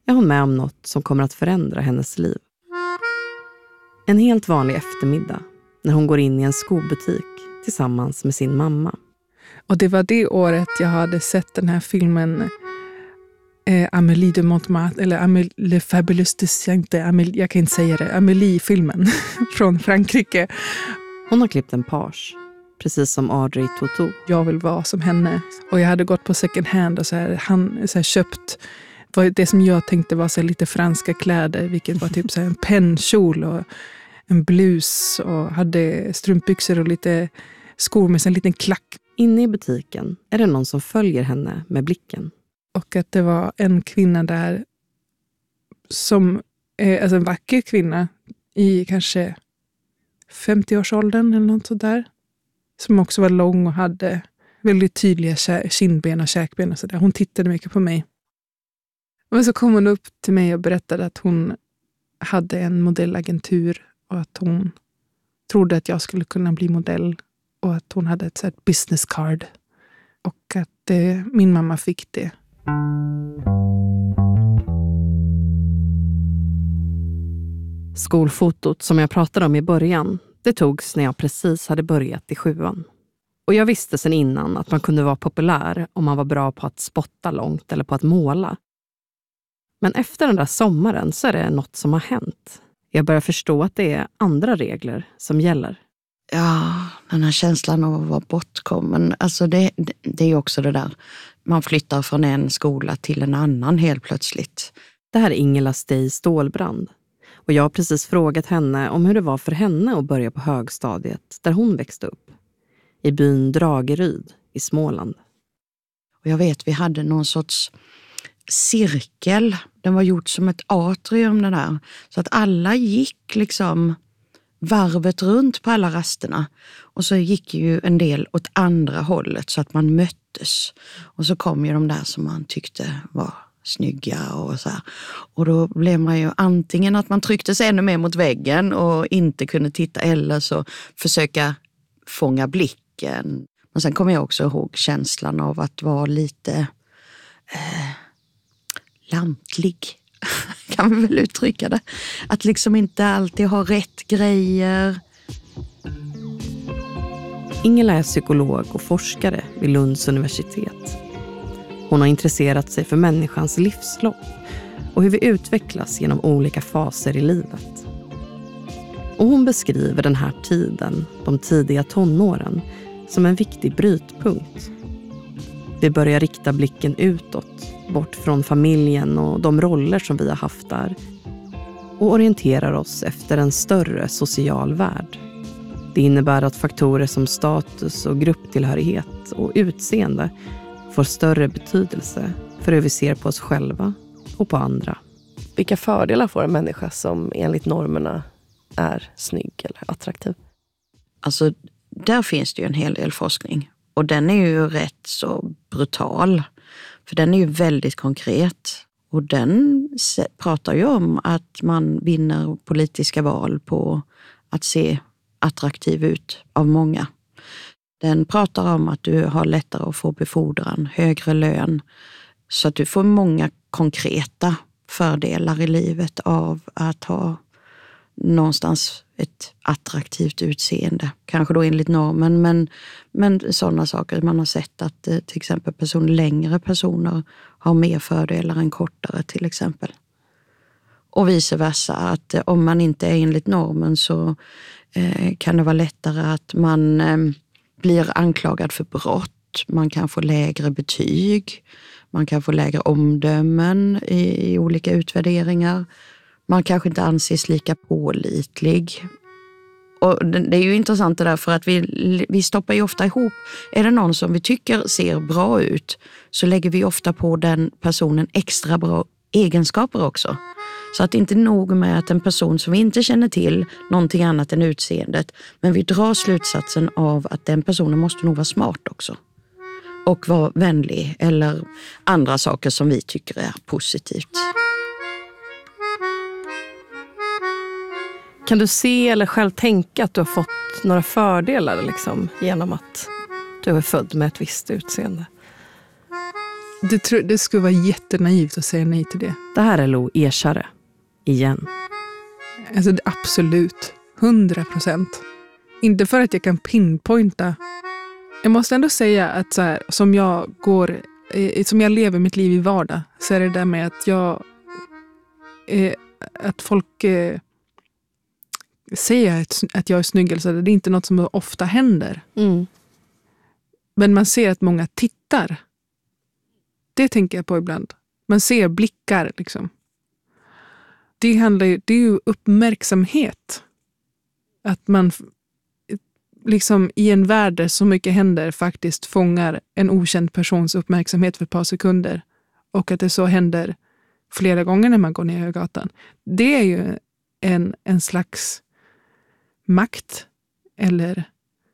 är hon med om något som kommer att förändra hennes liv. En helt vanlig eftermiddag när hon går in i en skobutik tillsammans med sin mamma. Och det var det året jag hade sett den här filmen eh, Amélie de Montmartre, eller Amélie Le Fabulous Descent, Amélie, jag kan inte säga det, Amélie-filmen från Frankrike. Hon har klippt en page, precis som Audrey Tautou. Jag vill vara som henne. Och jag hade gått på second hand och så här, han, så här, köpt det som jag tänkte var så här, lite franska kläder, vilket var typ så här, en pennkjol och en blus och hade strumpbyxor och lite skor med en liten klack. Inne i butiken är det någon som följer henne med blicken. Och att det var en kvinna där som, eh, alltså en vacker kvinna i kanske femtio-årsåldern eller något sådär. Som också var lång och hade väldigt tydliga kindben och käkben och sådär. Hon tittade mycket på mig. Men så kom hon upp till mig och berättade att hon hade en modellagentur och att hon trodde att jag skulle kunna bli modell och att hon hade ett så här business card och att eh, min mamma fick det. Skolfotot som jag pratade om i början, det togs när jag precis hade börjat i sjuan. Och jag visste sedan innan att man kunde vara populär om man var bra på att spotta långt eller på att måla. Men efter den där sommaren så är det något som har hänt. Jag börjar förstå att det är andra regler som gäller. Ja, den här känslan av att vara bortkommen. Alltså det, det, det är också det där. Man flyttar från en skola till en annan helt plötsligt. Det här är Ingela Stej Stålbrand. Och jag har precis frågat henne om hur det var för henne att börja på högstadiet där hon växte upp. I byn Drageryd i Småland. Och jag vet, vi hade någon sorts cirkel. Den var gjort som ett atrium den där. Så att alla gick liksom varvet runt på alla rasterna. Och så gick ju en del åt andra hållet så att man möttes. Och så kom ju de där som man tyckte var snygga och så här. Och då blev man ju antingen att man tryckte sig ännu mer mot väggen och inte kunde titta, eller så försöka fånga blicken. Men sen kommer jag också ihåg känslan av att vara lite eh, lantlig. Kan vi väl uttrycka det. Att liksom inte alltid ha rätt grejer. Ingela är psykolog och forskare vid Lunds universitet. Hon har intresserat sig för människans livslopp och hur vi utvecklas genom olika faser i livet. Och hon beskriver den här tiden, de tidiga tonåren, som en viktig brytpunkt. Vi börjar rikta blicken utåt, bort från familjen och de roller som vi har haft där, och orienterar oss efter en större social värld. Det innebär att faktorer som status och grupptillhörighet och utseende får större betydelse för hur vi ser på oss själva och på andra. Vilka fördelar får en människa som enligt normerna är snygg eller attraktiv? Alltså, där finns det ju en hel del forskning. Och den är ju rätt så brutal. För den är ju väldigt konkret. Och den pratar ju om att man vinner politiska val på att se attraktiv ut av många. Den pratar om att du har lättare att få befordran, högre lön. Så att du får många konkreta fördelar i livet av att ha någonstans ett attraktivt utseende. Kanske då enligt normen, men, men sådana saker. Man har sett att till exempel person, längre personer har mer fördelar än kortare till exempel. Och vice versa, att om man inte är enligt normen så eh, kan det vara lättare att man eh, blir anklagad för brott. Man kan få lägre betyg. Man kan få lägre omdömen i, i olika utvärderingar. Man kanske inte anses lika pålitlig. Och det är ju intressant det där, för att vi, vi stoppar ju ofta ihop. Är det någon som vi tycker ser bra ut så lägger vi ofta på den personen extra bra egenskaper också. Så att det inte är nog med att en person som vi inte känner till någonting annat än utseendet, men vi drar slutsatsen av att den personen måste nog vara smart också. Och vara vänlig eller andra saker som vi tycker är positivt. Kan du se eller själv tänka att du har fått några fördelar liksom, genom att du är född med ett visst utseende? Det, tror, det skulle vara jättenaivt att säga nej till det. Det här är Lo Eschare. Igen. Alltså det, absolut. Hundra procent. Inte för att jag kan pinpointa. Jag måste ändå säga att så här, som jag går, eh, som jag lever mitt liv i vardag, så är det där med att jag eh, att folk eh, säger att, att jag är snygg. Så det är inte något som ofta händer. Mm. Men man ser att många tittar. Det tänker jag på ibland. Man ser blickar liksom. Det handlar ju, det är ju uppmärksamhet. Att man liksom i en värld där så mycket händer faktiskt fångar en okänd persons uppmärksamhet för ett par sekunder. Och att det så händer flera gånger när man går ner i gatan. Det är ju en, en slags makt. Eller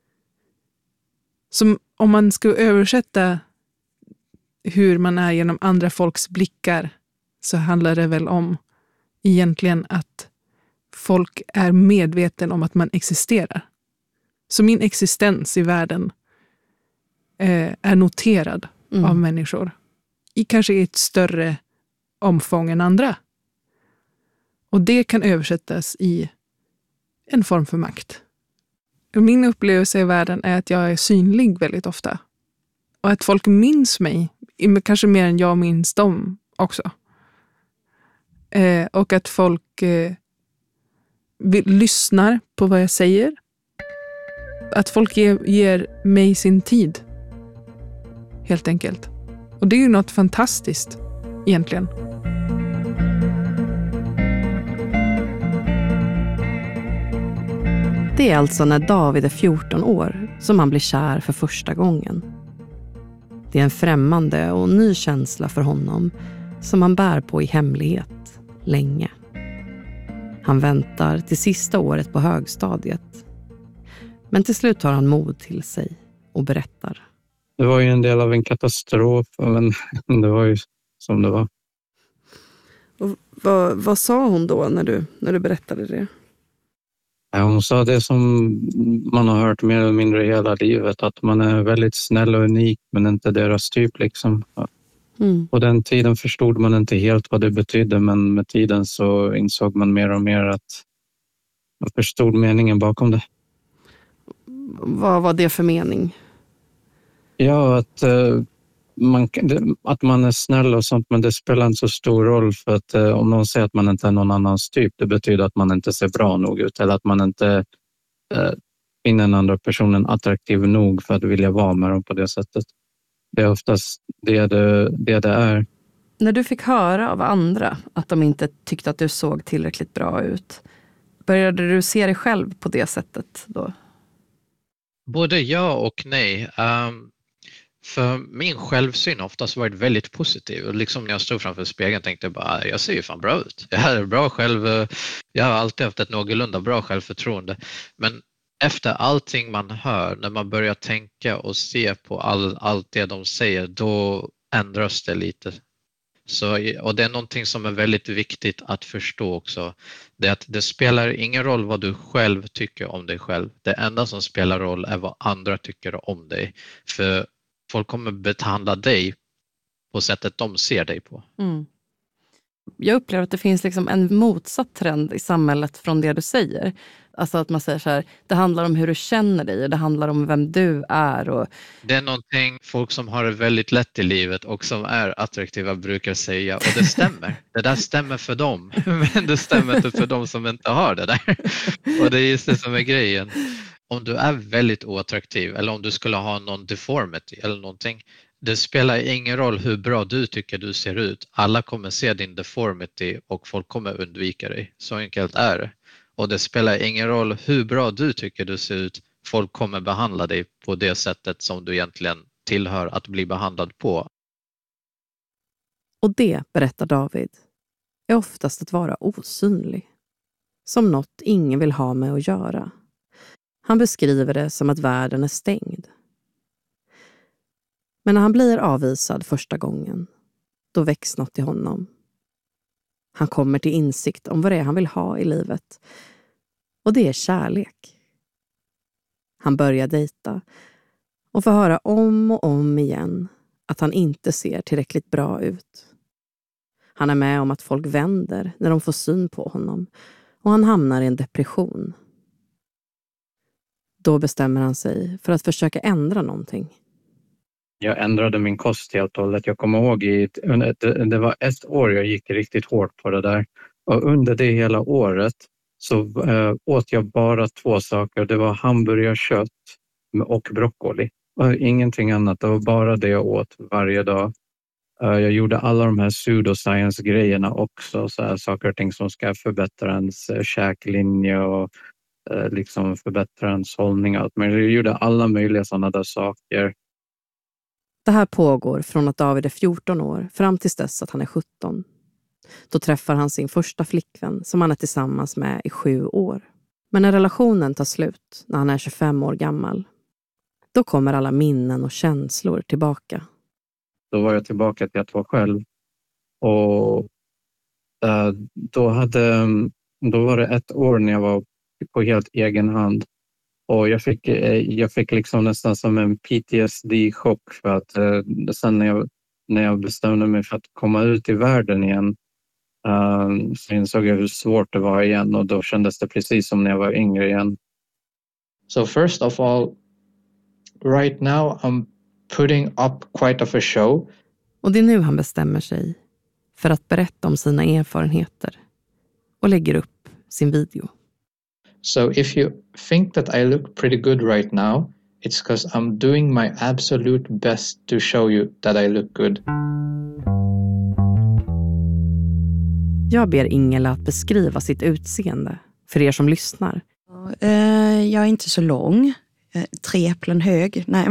som om man ska översätta hur man är genom andra folks blickar, så handlar det väl om egentligen att folk är medveten om att man existerar. Så min existens i världen eh, är noterad mm. av människor. I kanske ett större omfång än andra. Och det kan översättas i en form för makt. Min upplevelse i världen är att jag är synlig väldigt ofta. Och att folk minns mig, kanske mer än jag minns dem också. Eh, och att folk eh, vill, lyssnar på vad jag säger. Att folk ger, ger mig sin tid. Helt enkelt. Och det är ju något fantastiskt egentligen. Det är alltså när David är fjorton år som han blir kär för första gången. Det är en främmande och ny känsla för honom som han bär på i hemlighet länge. Han väntar till sista året på högstadiet. Men till slut tar han mod till sig och berättar. Det var ju en del av en katastrof, men det var ju som det var. Och vad, vad sa hon då när du, när du berättade det? Ja, hon sa det som man har hört mer eller mindre hela livet. Att man är väldigt snäll och unik, men inte deras typ liksom. Mm. På den tiden förstod man inte helt vad det betydde, men med tiden så insåg man mer och mer att man förstod meningen bakom det. Vad var det för mening? Ja, att, uh, man, att man är snäll och sånt, men det spelar inte så stor roll. För att uh, om någon säger att man inte är någon annans typ, det betyder att man inte ser bra nog ut. Eller att man inte uh, finner den andra personen attraktiv nog för att vilja vara med dem på det sättet. Det är oftast det det, det det är. När du fick höra av andra att de inte tyckte att du såg tillräckligt bra ut, började du se dig själv på det sättet då? Både ja och nej. Um, för min självsyn oftast varit väldigt positiv. Och liksom när jag stod framför spegeln tänkte jag bara, jag ser ju fan bra ut. Jag har bra själv, jag har alltid haft ett någorlunda bra självförtroende. Men efter allting man hör, när man börjar tänka och se på all, allt det de säger, då ändras det lite. Så, och det är någonting som är väldigt viktigt att förstå också. Det är att det spelar ingen roll vad du själv tycker om dig själv. Det enda som spelar roll är vad andra tycker om dig. För folk kommer behandla dig på sättet de ser dig på. Mm. Jag upplever att det finns liksom en motsatt trend i samhället från det du säger. Alltså att man säger så här, det handlar om hur du känner dig och det handlar om vem du är. Och... Det är någonting folk som har det väldigt lätt i livet och som är attraktiva brukar säga, och det stämmer. Det där stämmer för dem, men det stämmer inte för dem som inte har det där. Och det är just det som är grejen. Om du är väldigt oattraktiv eller om du skulle ha någon deformity eller någonting, det spelar ingen roll hur bra du tycker du ser ut. Alla kommer se din deformity och folk kommer undvika dig. Så enkelt är det. Och det spelar ingen roll hur bra du tycker du ser ut. Folk kommer behandla dig på det sättet som du egentligen tillhör att bli behandlad på. Och det, berättar David, är oftast att vara osynlig. Som något ingen vill ha med att göra. Han beskriver det som att världen är stängd. Men när han blir avvisad första gången, då väcks något i honom. Han kommer till insikt om vad det är han vill ha i livet. Och det är kärlek. Han börjar dejta och får höra om och om igen att han inte ser tillräckligt bra ut. Han är med om att folk vänder när de får syn på honom och han hamnar i en depression. Då bestämmer han sig för att försöka ändra någonting. Jag ändrade min kost helt och hållet. Jag kommer ihåg i det, det var ett år jag gick riktigt hårt på det där. Och under det hela året så äh, åt jag bara två saker. Det var hamburgerkött och broccoli. Och ingenting annat. Det var bara det jag åt varje dag. Äh, jag gjorde alla de här pseudoscience-grejerna också. Så här, saker och ting som ska förbättra ens äh, käklinje och äh, liksom förbättra ens hållning. Men jag gjorde alla möjliga sådana där saker. Det här pågår från att David är fjorton år fram till dess att han är sjutton. Då träffar han sin första flickvän som han är tillsammans med i sju år. Men när relationen tar slut när han är tjugofem år gammal, då kommer alla minnen och känslor tillbaka. Då var jag tillbaka till att vara själv. Och äh, då, hade, då var det ett år när jag var på helt egen hand. Och jag fick, jag fick liksom nästan som en P T S D-chock för att eh, sen när jag, när jag bestämde mig för att komma ut i världen igen uh, så insåg jag hur svårt det var igen och då kändes det precis som när jag var yngre igen. So first of all, right now I'm putting up quite of a show. Och det är nu han bestämmer sig för att berätta om sina erfarenheter och lägger upp sin video. So if you think that I look pretty good right now, it's because I'm doing my absolute best to show you that I look good. Jag ber Ingela att beskriva sitt utseende för er som lyssnar. Jag är inte så lång. Tre äpplen hög. Nej.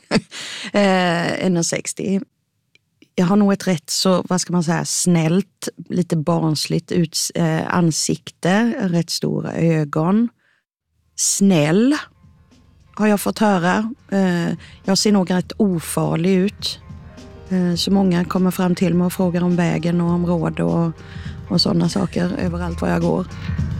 en sextio. Jag har nog ett rätt så, vad ska man säga, snällt, lite barnsligt ut, eh, ansikte, rätt stora ögon. Snäll har jag fått höra. Eh, jag ser nog rätt ofarlig ut. Eh, så många kommer fram till mig och frågar om vägen och om råd och, och sådana saker överallt var jag går.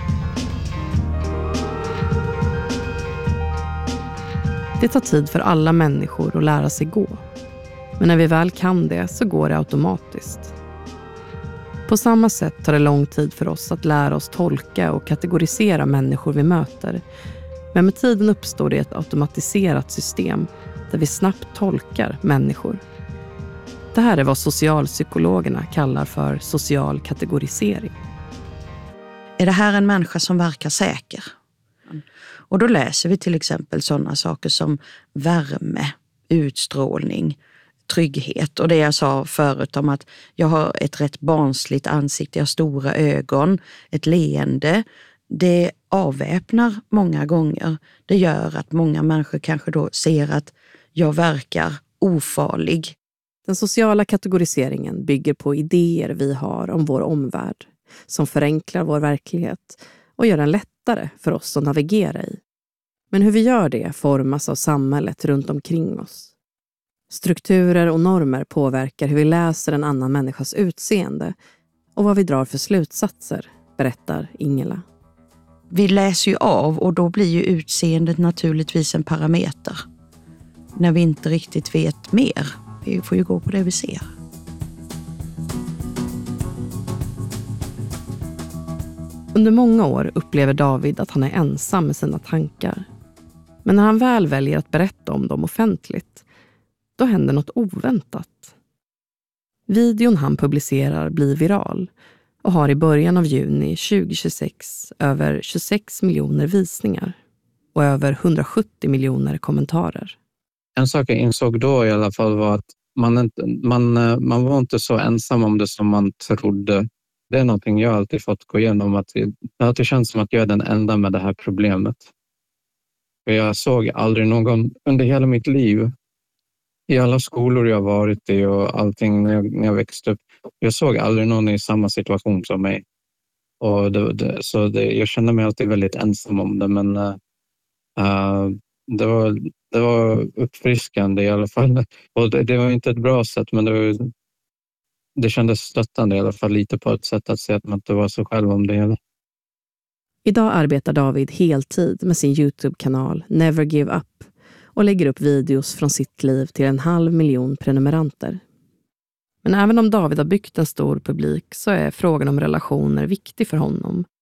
Det tar tid för alla människor att lära sig gå. Men när vi väl kan det så går det automatiskt. På samma sätt tar det lång tid för oss att lära oss tolka och kategorisera människor vi möter. Men med tiden uppstår det ett automatiserat system där vi snabbt tolkar människor. Det här är vad socialpsykologerna kallar för social kategorisering. Är det här en människa som verkar säker? Och då läser vi till exempel sådana saker som värme, utstrålning, trygghet. Och det jag sa förut om att jag har ett rätt barnsligt ansikte, jag har stora ögon, ett leende. Det avväpnar många gånger. Det gör att många människor kanske då ser att jag verkar ofarlig. Den sociala kategoriseringen bygger på idéer vi har om vår omvärld som förenklar vår verklighet och gör den lättare för oss att navigera i. Men hur vi gör det formas av samhället runt omkring oss. Strukturer och normer påverkar hur vi läser en annan människas utseende och vad vi drar för slutsatser, berättar Ingela. Vi läser ju av och då blir ju utseendet naturligtvis en parameter. När vi inte riktigt vet mer. Vi får ju gå på det vi ser. Under många år upplever David att han är ensam med sina tankar. Men när han väl väljer att berätta om dem offentligt, då händer något oväntat. Videon han publicerar blir viral och har i början av juni tjugohundratjugosex över tjugosex miljoner visningar och över hundrasjuttio miljoner kommentarer. En sak jag insåg då i alla fall var att man, inte, man, man var inte så ensam om det som man trodde. Det är någonting jag alltid fått gå igenom. Att det har alltid känts som att jag är den enda med det här problemet. För jag såg aldrig någon under hela mitt liv, i alla skolor jag varit i och allting när jag, när jag växte upp. Jag såg aldrig någon i samma situation som mig. Och det, det, så det, jag kände mig alltid väldigt ensam om det. Men uh, det, var, det var uppfriskande i alla fall. Och det, det var inte ett bra sätt, men det, var, det kändes stöttande i alla fall lite på ett sätt att se att man inte var så själv om det hela. Idag arbetar David heltid med sin YouTube-kanal Never Give Up och lägger upp videos från sitt liv till en halv miljon prenumeranter. Men även om David har byggt en stor publik så är frågan om relationer viktig för honom